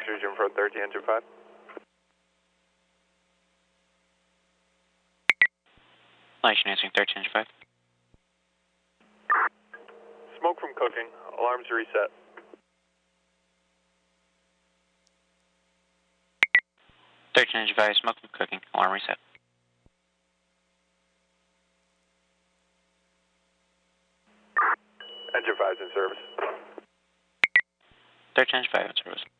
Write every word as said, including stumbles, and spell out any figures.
region for thirteen, engine five. Lighting answering thirteen, engine five. Smoke from cooking. Alarms reset. thirteen, engine five. Smoke from cooking. Alarm reset. Engine five's in service. thirteen, engine five in service.